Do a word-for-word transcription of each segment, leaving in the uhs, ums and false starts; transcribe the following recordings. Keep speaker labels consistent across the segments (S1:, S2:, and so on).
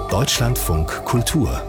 S1: Deutschlandfunk Kultur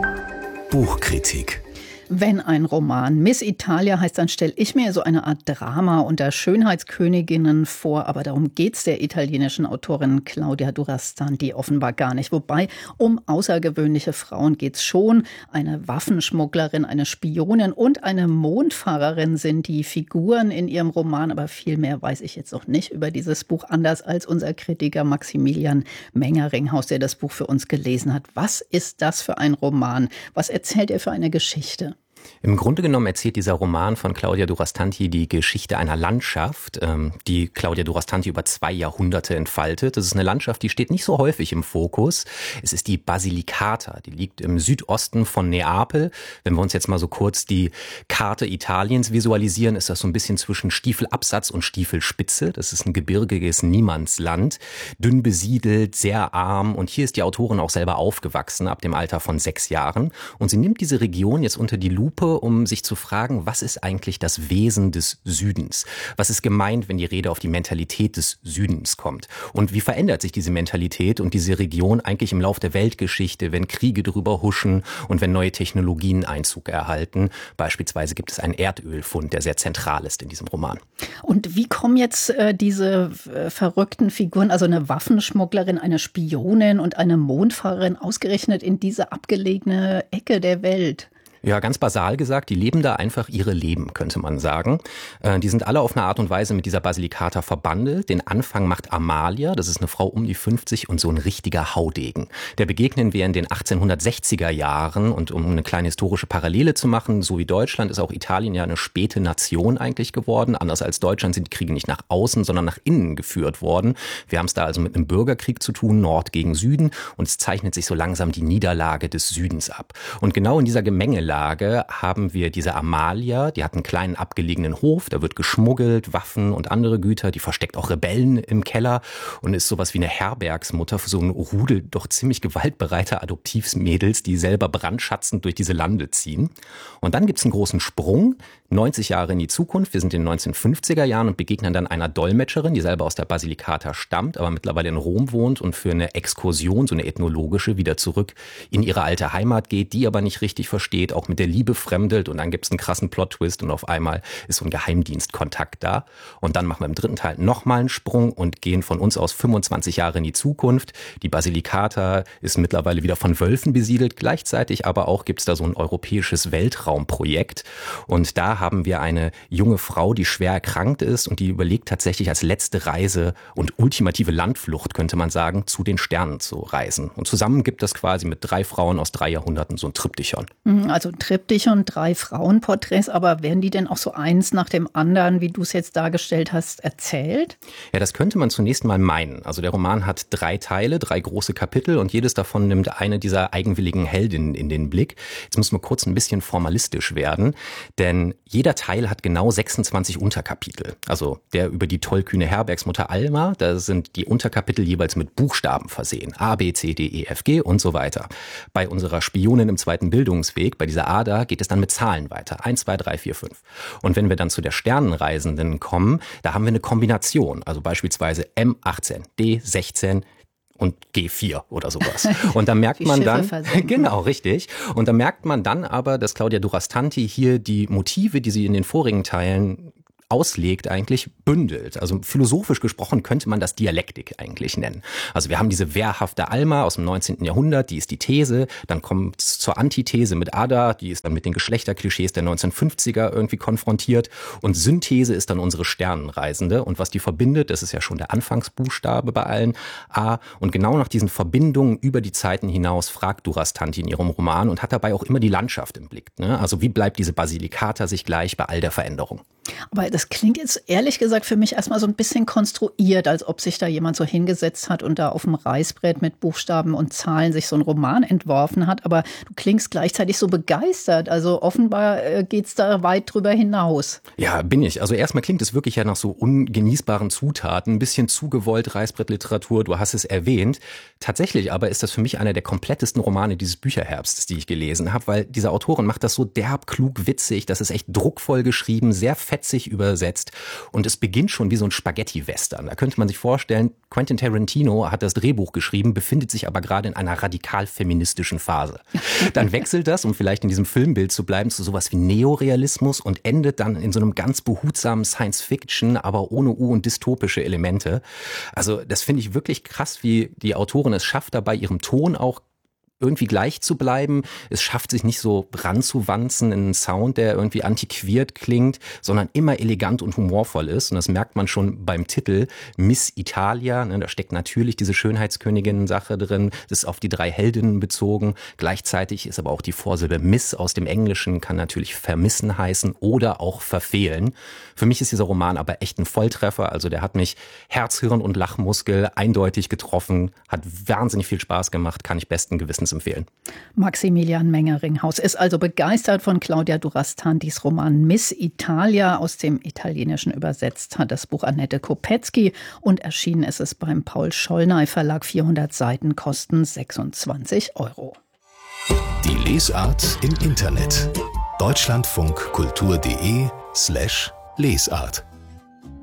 S1: Buchkritik.
S2: Wenn ein Roman Miss Italia heißt, dann stelle ich mir so eine Art Drama unter Schönheitsköniginnen vor. Aber darum geht's der italienischen Autorin Claudia Durastanti offenbar gar nicht. Wobei, um außergewöhnliche Frauen geht's schon. Eine Waffenschmugglerin, eine Spionin und eine Mondfahrerin sind die Figuren in ihrem Roman. Aber viel mehr weiß ich jetzt noch nicht über dieses Buch, anders als unser Kritiker Maximilian Mengeringhaus, der das Buch für uns gelesen hat. Was ist das für ein Roman? Was erzählt er für eine Geschichte?
S3: Im Grunde genommen erzählt dieser Roman von Claudia Durastanti die Geschichte einer Landschaft, die Claudia Durastanti über zwei Jahrhunderte entfaltet. Das ist eine Landschaft, die steht nicht so häufig im Fokus. Es ist die Basilicata, die liegt im Südosten von Neapel. Wenn wir uns jetzt mal so kurz die Karte Italiens visualisieren, ist das so ein bisschen zwischen Stiefelabsatz und Stiefelspitze. Das ist ein gebirgiges Niemandsland, dünn besiedelt, sehr arm. Und hier ist die Autorin auch selber aufgewachsen, ab dem Alter von sechs Jahren. Und sie nimmt diese Region jetzt unter die Lupe, um sich zu fragen, was ist eigentlich das Wesen des Südens? Was ist gemeint, wenn die Rede auf die Mentalität des Südens kommt? Und wie verändert sich diese Mentalität und diese Region eigentlich im Lauf der Weltgeschichte, wenn Kriege drüber huschen und wenn neue Technologien Einzug erhalten? Beispielsweise gibt es einen Erdölfund, der sehr zentral ist in diesem Roman.
S2: Und wie kommen jetzt äh, diese äh, verrückten Figuren, also eine Waffenschmugglerin, eine Spionin und eine Mondfahrerin, ausgerechnet in diese abgelegene Ecke der Welt?
S3: Ja, ganz basal gesagt, die leben da einfach ihre Leben, könnte man sagen. Die sind alle auf eine Art und Weise mit dieser Basilicata verbandelt. Den Anfang macht Amalia, das ist eine Frau um die fünfzig und so ein richtiger Haudegen. Der begegnen wir in den achtzehnhundertsechziger Jahren, und um eine kleine historische Parallele zu machen, so wie Deutschland ist auch Italien ja eine späte Nation eigentlich geworden. Anders als Deutschland sind die Kriege nicht nach außen, sondern nach innen geführt worden. Wir haben es da also mit einem Bürgerkrieg zu tun, Nord gegen Süden, und es zeichnet sich so langsam die Niederlage des Südens ab. Und genau in dieser Gemengelage Lage haben wir diese Amalia, die hat einen kleinen abgelegenen Hof, da wird geschmuggelt, Waffen und andere Güter, die versteckt auch Rebellen im Keller und ist sowas wie eine Herbergsmutter für so ein Rudel doch ziemlich gewaltbereiter Adoptivsmädels, die selber brandschatzend durch diese Lande ziehen. Und dann gibt's einen großen Sprung, neunzig Jahre in die Zukunft, wir sind in den neunzehnhundertfünfziger Jahren und begegnen dann einer Dolmetscherin, die selber aus der Basilicata stammt, aber mittlerweile in Rom wohnt und für eine Exkursion, so eine ethnologische, wieder zurück in ihre alte Heimat geht, die aber nicht richtig versteht, auch mit der Liebe fremdelt, und dann gibt es einen krassen Plot-Twist und auf einmal ist so ein Geheimdienstkontakt da. Und dann machen wir im dritten Teil nochmal einen Sprung und gehen von uns aus fünfundzwanzig Jahre in die Zukunft. Die Basilicata ist mittlerweile wieder von Wölfen besiedelt, gleichzeitig aber auch gibt es da so ein europäisches Weltraumprojekt, und da haben wir eine junge Frau, die schwer erkrankt ist und die überlegt tatsächlich als letzte Reise und ultimative Landflucht, könnte man sagen, zu den Sternen zu reisen. Und zusammen gibt es quasi mit drei Frauen aus drei Jahrhunderten so ein Triptychon.
S2: Also Triptychon, drei Frauenporträts, aber werden die denn auch so eins nach dem anderen, wie du es jetzt dargestellt hast, erzählt?
S3: Ja, das könnte man zunächst mal meinen. Also der Roman hat drei Teile, drei große Kapitel, und jedes davon nimmt eine dieser eigenwilligen Heldinnen in den Blick. Jetzt müssen wir kurz ein bisschen formalistisch werden, denn jeder Teil hat genau sechsundzwanzig Unterkapitel. Also der über die tollkühne Herbergsmutter Alma, da sind die Unterkapitel jeweils mit Buchstaben versehen. A, B, C, D, E, F, G und so weiter. Bei unserer Spionin im zweiten Bildungsweg, bei dieser Ada, geht es dann mit Zahlen weiter. eins, zwei, drei, vier, fünf. Und wenn wir dann zu der Sternenreisenden kommen, da haben wir eine Kombination. Also beispielsweise M achtzehn, D sechzehn, und G vier oder sowas. Und da merkt man dann, genau, richtig. Und da merkt man dann aber, dass Claudia Durastanti hier die Motive, die sie in den vorigen Teilen auslegt, eigentlich bündelt. Also philosophisch gesprochen könnte man das Dialektik eigentlich nennen. Also wir haben diese wehrhafte Alma aus dem neunzehnten Jahrhundert, die ist die These, dann kommt es zur Antithese mit Ada, die ist dann mit den Geschlechterklischees der neunzehnhundertfünfziger irgendwie konfrontiert, und Synthese ist dann unsere Sternenreisende, und was die verbindet, das ist ja schon der Anfangsbuchstabe bei allen, A, und genau nach diesen Verbindungen über die Zeiten hinaus fragt Durastanti in ihrem Roman und hat dabei auch immer die Landschaft im Blick, ne? Also wie bleibt diese Basilicata sich gleich bei all der Veränderung?
S2: Aber das klingt jetzt ehrlich gesagt für mich erstmal so ein bisschen konstruiert, als ob sich da jemand so hingesetzt hat und da auf dem Reißbrett mit Buchstaben und Zahlen sich so einen Roman entworfen hat. Aber du klingst gleichzeitig so begeistert. Also offenbar äh, geht's da weit drüber hinaus.
S3: Ja, bin ich. Also erstmal klingt es wirklich ja nach so ungenießbaren Zutaten. Ein bisschen zu gewollt Reißbrettliteratur, du hast es erwähnt. Tatsächlich aber ist das für mich einer der komplettesten Romane dieses Bücherherbstes, die ich gelesen habe, weil diese Autorin macht das so derb, klug, witzig. Das ist echt druckvoll geschrieben, sehr fett fetzig übersetzt und es beginnt schon wie so ein Spaghetti-Western. Da könnte man sich vorstellen, Quentin Tarantino hat das Drehbuch geschrieben, befindet sich aber gerade in einer radikal feministischen Phase. Dann wechselt das, um vielleicht in diesem Filmbild zu bleiben, zu sowas wie Neorealismus und endet dann in so einem ganz behutsamen Science-Fiction, aber ohne U- und dystopische Elemente. Also das finde ich wirklich krass, wie die Autorin es schafft, dabei ihrem Ton auch irgendwie gleich zu bleiben. Es schafft sich nicht so ranzuwanzen in einen Sound, der irgendwie antiquiert klingt, sondern immer elegant und humorvoll ist. Und das merkt man schon beim Titel Miss Italia. Da steckt natürlich diese Schönheitskönigin-Sache drin. Das ist auf die drei Heldinnen bezogen. Gleichzeitig ist aber auch die Vorsilbe Miss aus dem Englischen, kann natürlich vermissen heißen oder auch verfehlen. Für mich ist dieser Roman aber echt ein Volltreffer. Also der hat mich Herz, Hirn und Lachmuskel eindeutig getroffen. Hat wahnsinnig viel Spaß gemacht, kann ich besten Gewissens empfehlen.
S2: Maximilian Menger-Ringhaus ist also begeistert von Claudia Durastantis Roman Miss Italia, aus dem Italienischen übersetzt hat das Buch Annette Kopetzky und erschienen ist es beim Paul-Schollnay Verlag. vierhundert Seiten kosten sechsundzwanzig Euro.
S1: Die Lesart im Internet. deutschlandfunkkultur.de slash Lesart